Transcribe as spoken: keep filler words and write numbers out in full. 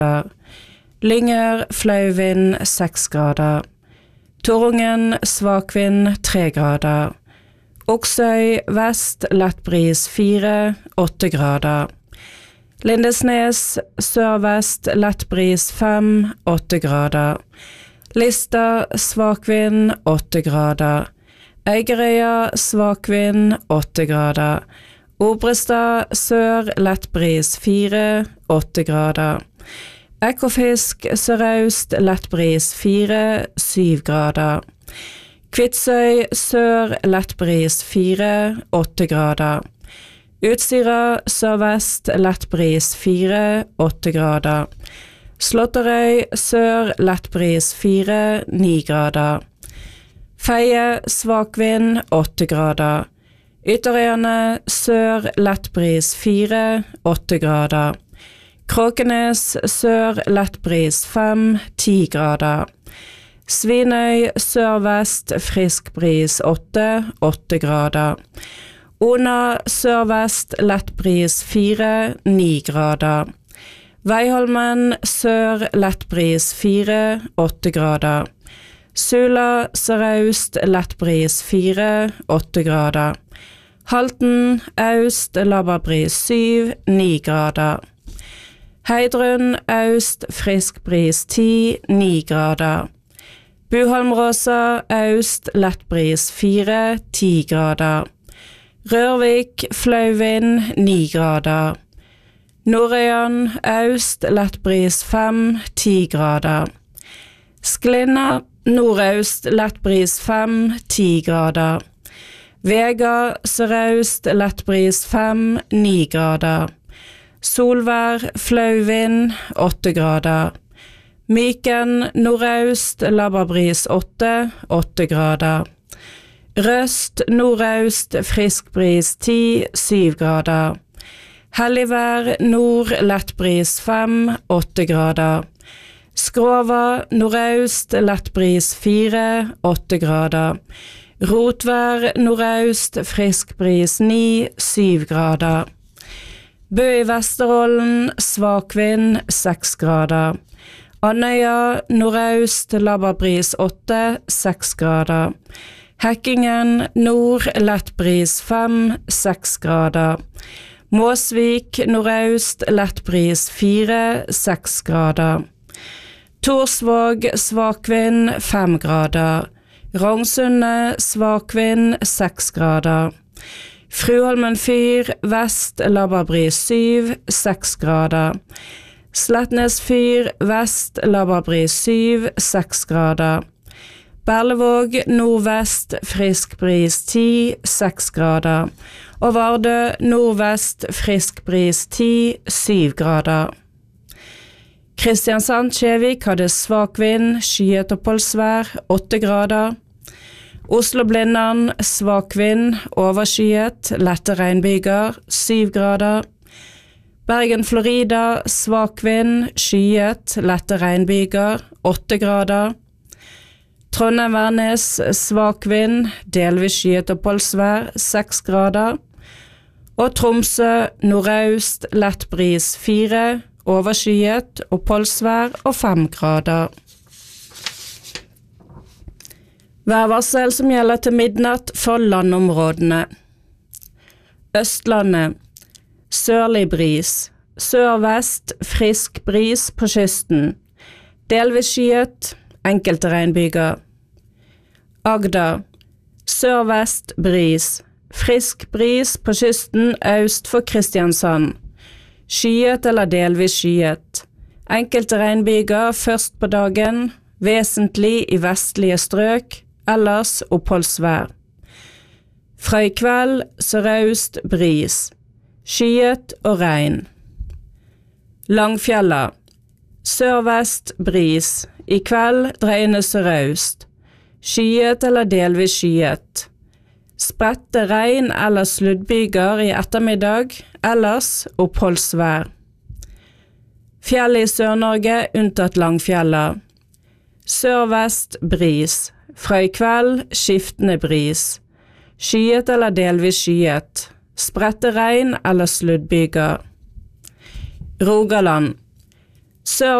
Lynger, flau vind, seks grader. Torungen, svak vind, tre grader. Oksøy, vest, lett bris, fire, åtte grader. Lindesnes, sør-vest, lett bris, fem, åtte grader. Lista, svak vind, åtte grader. Eigerøya, svak vind, åtte grader. Obrestad, sør, lett bris, fire, åtte grader. Ekofisk, sørøst, lett bris, fire, syv grader. Kvitsøy, sør, lett bris, fire, åtte grader. Utsira, sørvest, lett bris, fire, åtte grader. Slåtterøy, sør, lett bris, fire, ni grader. Feie, svak vind, åtte grader. Ytterøyene, sør, lett bris, fire, åtte grader. Kråkenes, sør, lett bris, fem, ti grader. Svinøy, sørvest, frisk bris, åtte, åtte grader. Ona, sørvest, lett bris, fire, ni grader. Veiholmen, sør, lett bris, fire, åtte grader. Sula, sørøst, lett bris, fire, åtte grader. Halten, øst, labbarbris, syv, ni grader. Heidrun, øst, frisk bris, ti, ni grader. Buholmråsa, øst, lett bris, fire, ti grader. Rørvik, flau vind, ni grader. Nordøyan, øst, lett bris, fem, ti grader. Sklinna, nordøst, lett bris, fem, ti grader. Vega, sørøst, lett bris, fem, ni grader. Solvær, flau vind, åtte grader. Myken, nordøst, labbarbris, åtte, åtte grader. Røst, nordøst, frisk bris, ti, syv grader. Helligvær, nord, lett bris, fem, åtte grader. Skrova, nordøst, lett bris, fire, åtte grader. Rotvær, nordøst, frisk bris, ni, syv grader. Bø i Vesterålen, svak vind, seks grader. Andøya, nordøst, labbarbris, åtte, seks grader. Hekkingen, nord, lett bris, fem, seks grader. Måsvik, nordøst, lett bris, fire, seks grader. Torsvåg, svak vind, fem grader. Rongsundet, svak vind, seks grader. Fruholmen fyr, vest, labbarbris, syv, seks grader. Slettnes fyr, vest, labbarbris, syv, seks grader. Berlevåg, nordvest, frisk bris, ti, seks grader. Og Vardø, nordvest, frisk bris, ti, syv grader. Kristiansand-Kjevik hadde svak vind, skyet oppholdsvær, åtte grader. Oslo-Blindern, svak vind, overskyet, lette regnbyger, syv grader. Bergen-Florida, svak vind, skyet, lette regnbyger, åtte grader. Trondheim-Værnes, svak vind, delvis skyet oppholdsvær, seks grader. Og Tromsø, nordøst, lett bris, fire, overskyet, oppholdsvær og fem grader. Værvarsel som gjelder til midnatt for landområdene. Østlandet, sørlig bris, sørvest, frisk bris på kysten, delvis skyet, enkelte regnbyger. Agder, sørvest bris, frisk bris på kysten øst for Kristiansand, skyet eller delvis skyet, enkelte regnbyger først på dagen, vesentlig i vestlige strøk, ellers oppholdsvær. Fra i kveld sørøst bris, skyet og regn. Langfjella, sørvest bris, i kveld dreiende sørøst, skyet eller delvis skyet. Spredte regn eller sluddbyger i ettermiddag, ellers oppholdsvær. Fjell i Sør-Norge unntatt Langfjella. Sørvest bris, fra i kveld skiftende bris. Skyet eller delvis skyet. Spredte regn eller sluddbyger. Rogaland. Sør